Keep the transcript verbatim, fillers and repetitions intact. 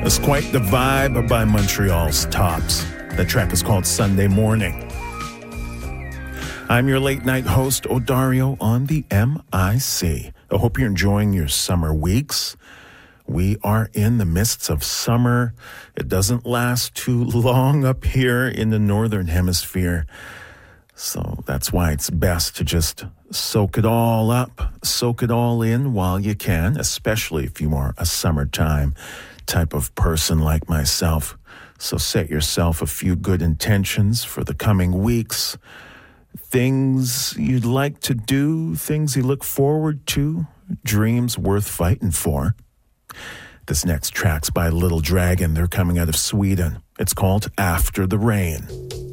It's quite the vibe by Montreal's Tops. The track is called Sunday Morning. I'm your late night host, Odario, on the M I C. I hope you're enjoying your summer weeks. We are in the midst of summer. It doesn't last too long up here in the Northern Hemisphere. So that's why it's best to just soak it all up, soak it all in while you can, especially if you are a summertime type of person like myself. So set yourself a few good intentions for the coming weeks. Things you'd like to do, things you look forward to, dreams worth fighting for. This next track's by Little Dragon. They're coming out of Sweden. It's called After the Rain.